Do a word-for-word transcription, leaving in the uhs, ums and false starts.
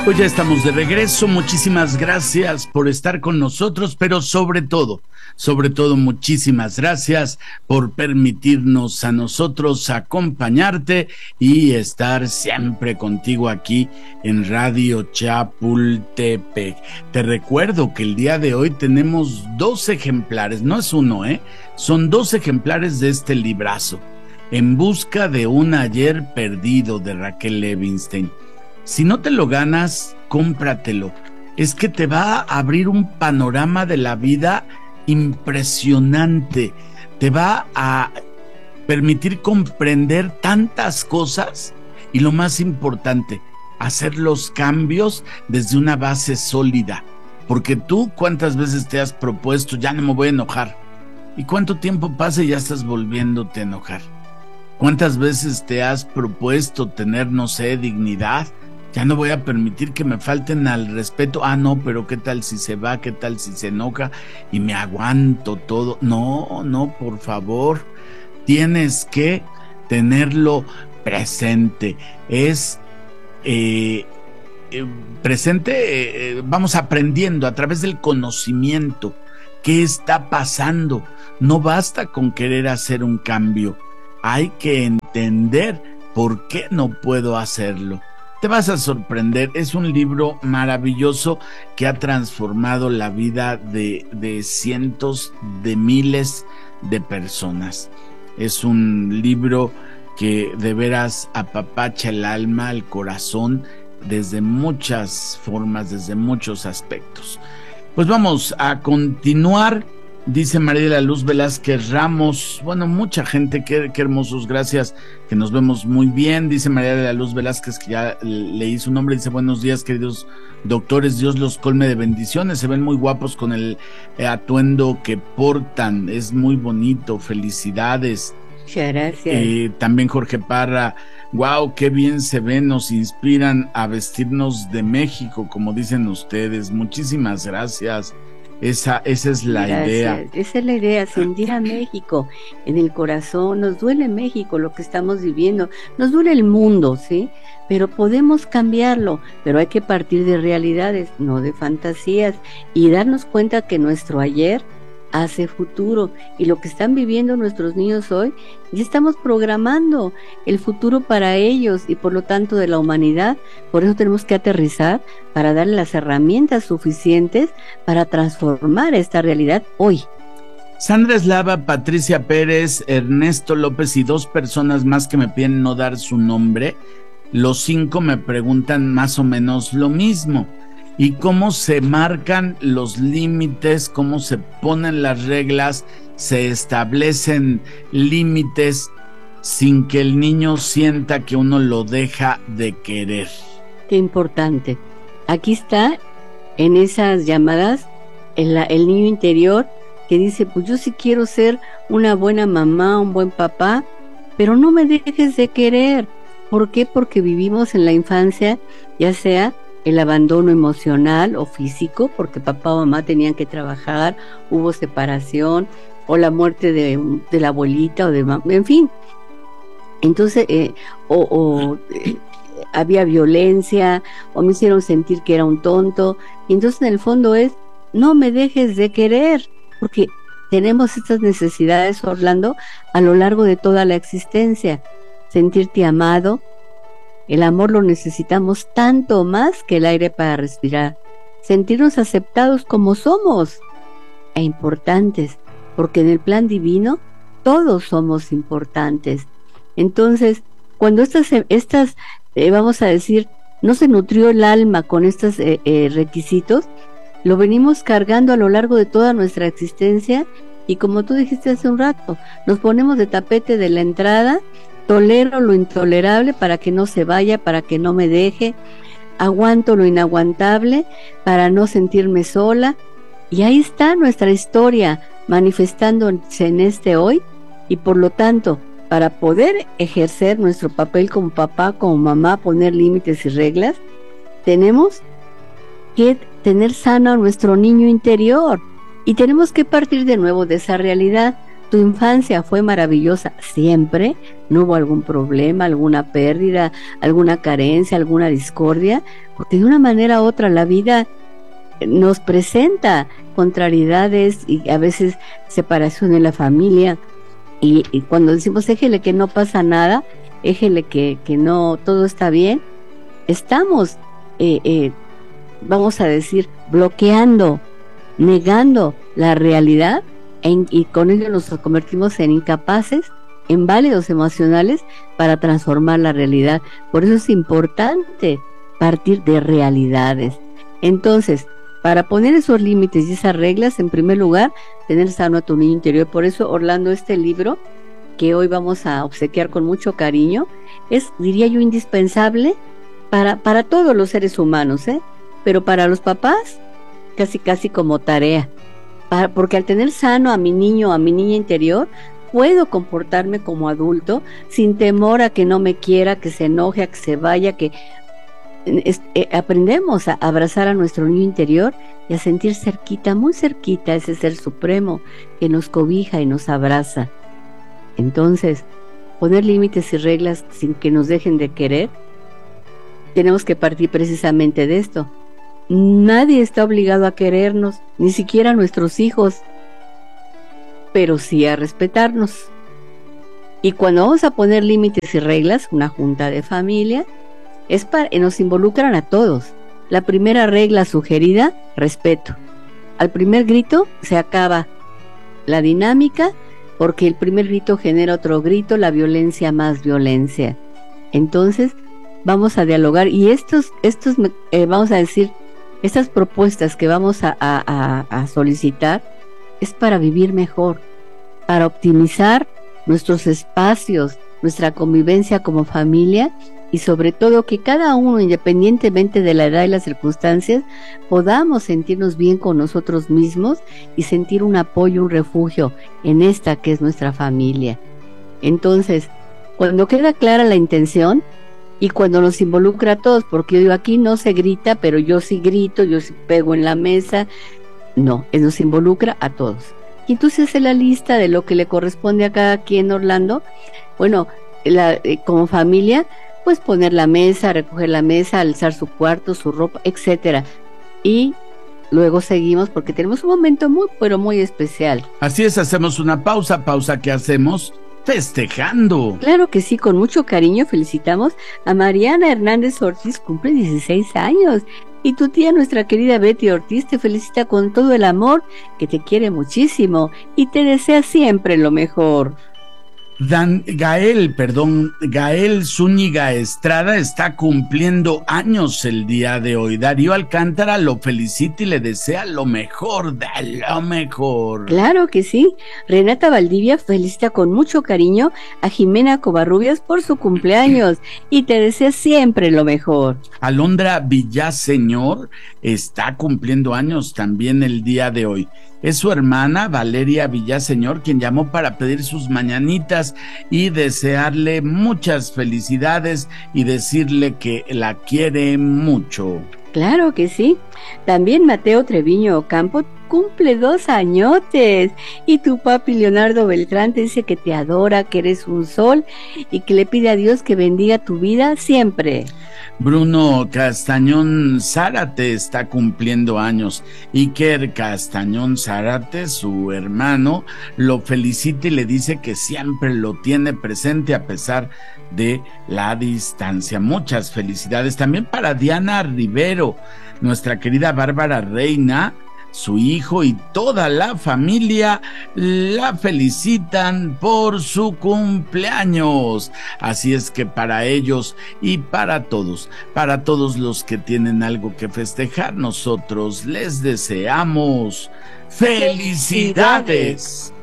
Pues ya estamos de regreso, muchísimas gracias por estar con nosotros, pero sobre todo, sobre todo muchísimas gracias por permitirnos a nosotros acompañarte y estar siempre contigo aquí en Radio Chapultepec. Te recuerdo que el día de hoy tenemos dos ejemplares, no es uno, ¿eh? Son dos ejemplares de este librazo, En busca de un ayer perdido, de Raquel Levinstein. Si no te lo ganas, cómpratelo. Es que te va a abrir un panorama de la vida impresionante. Te va a permitir comprender tantas cosas y, lo más importante, hacer los cambios desde una base sólida. Porque tú, ¿cuántas veces te has propuesto, ya no me voy a enojar? ¿Y cuánto tiempo pasa y ya estás volviéndote a enojar? ¿Cuántas veces te has propuesto tener, no sé, dignidad? Ya no voy a permitir que me falten al respeto. Ah, no, pero ¿qué tal si se va? ¿Qué tal si se enoja? Y me aguanto todo. No, no, por favor. Tienes que tenerlo presente. Es eh, eh, presente, eh, vamos aprendiendo a través del conocimiento. ¿Qué está pasando? No basta con querer hacer un cambio. Hay que entender por qué no puedo hacerlo. Te vas a sorprender, es un libro maravilloso que ha transformado la vida de, de cientos de miles de personas. Es un libro que de veras apapacha el alma, el corazón, desde muchas formas, desde muchos aspectos. Pues vamos a continuar. Dice María de la Luz Velázquez Ramos, bueno, mucha gente, qué, qué hermosos, gracias, que nos vemos muy bien. Dice María de la Luz Velázquez, que ya leí su nombre, dice: buenos días, queridos doctores, Dios los colme de bendiciones, se ven muy guapos con el eh, atuendo que portan, es muy bonito, felicidades. Muchas gracias. Eh, también Jorge Parra, wow, qué bien se ven, nos inspiran a vestirnos de México, como dicen ustedes, muchísimas gracias. Esa, esa es la Gracias. idea. Esa es la idea, sentir a México en el corazón. Nos duele México, lo que estamos viviendo. Nos duele el mundo, ¿sí? Pero podemos cambiarlo. Pero hay que partir de realidades, no de fantasías. Y darnos cuenta que nuestro ayer hace futuro. Y lo que están viviendo nuestros niños hoy, ya estamos programando el futuro para ellos y por lo tanto de la humanidad. Por eso tenemos que aterrizar para darle las herramientas suficientes para transformar esta realidad hoy. Sandra Eslava, Patricia Pérez, Ernesto López y dos personas más que me piden no dar su nombre. Los cinco me preguntan más o menos lo mismo. Y cómo se marcan los límites, cómo se ponen las reglas, se establecen límites sin que el niño sienta que uno lo deja de querer. Qué importante. Aquí está, en esas llamadas, el, el niño interior que dice: pues yo sí quiero ser una buena mamá, un buen papá, pero no me dejes de querer. ¿Por qué? Porque vivimos en la infancia, ya sea el abandono emocional o físico, porque papá o mamá tenían que trabajar, hubo separación, o la muerte de, de la abuelita, o de en fin. Entonces, eh, o, o eh, había violencia, o me hicieron sentir que era un tonto, y entonces en el fondo es: no me dejes de querer, porque tenemos estas necesidades, Orlando, a lo largo de toda la existencia. Sentirte amado. El amor lo necesitamos tanto más que el aire para respirar. Sentirnos aceptados como somos e importantes, porque en el plan divino todos somos importantes. Entonces, cuando estas, estas eh, vamos a decir, no se nutrió el alma con estos eh, eh, requisitos, lo venimos cargando a lo largo de toda nuestra existencia y, como tú dijiste hace un rato, nos ponemos de tapete de la entrada. Tolero lo intolerable para que no se vaya, para que no me deje. Aguanto lo inaguantable para no sentirme sola. Y ahí está nuestra historia manifestándose en este hoy. Y por lo tanto, para poder ejercer nuestro papel como papá, como mamá, poner límites y reglas, tenemos que tener sano a nuestro niño interior. Y tenemos que partir de nuevo de esa realidad. ¿Tu infancia fue maravillosa siempre? ¿No hubo algún problema, alguna pérdida, alguna carencia, alguna discordia? Porque de una manera u otra la vida nos presenta contrariedades y a veces separación en la familia. Y, y cuando decimos éjele que no pasa nada, éjele que, que no, todo está bien, estamos, eh, eh, vamos a decir, bloqueando, negando la realidad, en, y con ello nos convertimos en incapaces, en válidos emocionales para transformar la realidad. Por eso es importante partir de realidades. Entonces, para poner esos límites y esas reglas, en primer lugar, tener sano a tu niño interior. Por eso, Orlando, este libro que hoy vamos a obsequiar con mucho cariño, es, diría yo, indispensable para, para todos los seres humanos, ¿eh? Pero para los papás, casi casi como tarea. Para, porque al tener sano a mi niño, a mi niña interior, puedo comportarme como adulto sin temor a que no me quiera, que se enoje, a que se vaya, que es, eh, aprendemos a abrazar a nuestro niño interior y a sentir cerquita, muy cerquita, ese ser supremo que nos cobija y nos abraza. Entonces, poner límites y reglas sin que nos dejen de querer, tenemos que partir precisamente de esto. Nadie está obligado a querernos, ni siquiera nuestros hijos, pero sí a respetarnos. Y cuando vamos a poner límites y reglas, una junta de familia, es para, nos involucran a todos. La primera regla sugerida, respeto. Al primer grito se acaba la dinámica, porque el primer grito genera otro grito, la violencia más violencia. Entonces, vamos a dialogar y estos, estos eh, vamos a decir, estas propuestas que vamos a, a, a solicitar es para vivir mejor, para optimizar nuestros espacios, nuestra convivencia como familia y sobre todo que cada uno, independientemente de la edad y las circunstancias, podamos sentirnos bien con nosotros mismos y sentir un apoyo, un refugio en esta que es nuestra familia. Entonces, cuando queda clara la intención, y cuando nos involucra a todos, porque yo digo, aquí no se grita, pero yo sí grito, yo sí pego en la mesa. No, nos involucra a todos. Y entonces hace la lista de lo que le corresponde a cada quien, Orlando. Bueno, la, eh, como familia, pues poner la mesa, recoger la mesa, alzar su cuarto, su ropa, etcétera. Y luego seguimos porque tenemos un momento muy, pero muy especial. Así es, hacemos una pausa, pausa que hacemos festejando. Claro que sí, con mucho cariño felicitamos a Mariana Hernández Ortiz, cumple dieciséis años. Y tu tía, nuestra querida Betty Ortiz, te felicita con todo el amor, que te quiere muchísimo y te desea siempre lo mejor. Dan Gael, perdón, Gael Zúñiga Estrada está cumpliendo años el día de hoy. Darío Alcántara lo felicita y le desea lo mejor, de lo mejor. Claro que sí. Renata Valdivia felicita con mucho cariño a Jimena Covarrubias por su cumpleaños y te desea siempre lo mejor. Alondra Villaseñor está cumpliendo años también el día de hoy. Es su hermana Valeria Villaseñor quien llamó para pedir sus mañanitas y desearle muchas felicidades y decirle que la quiere mucho. Claro que sí. También Mateo Treviño Ocampo cumple dos añotes y tu papi Leonardo Beltrán te dice que te adora, que eres un sol y que le pide a Dios que bendiga tu vida siempre. Bruno Castañón Zárate está cumpliendo años. Iker Castañón Zárate, su hermano, lo felicita y le dice que siempre lo tiene presente a pesar de la distancia. Muchas felicidades también para Diana Rivero, nuestra querida Bárbara Reina. Su hijo y toda la familia la felicitan por su cumpleaños. Así es que para ellos y para todos, para todos los que tienen algo que festejar, nosotros les deseamos felicidades.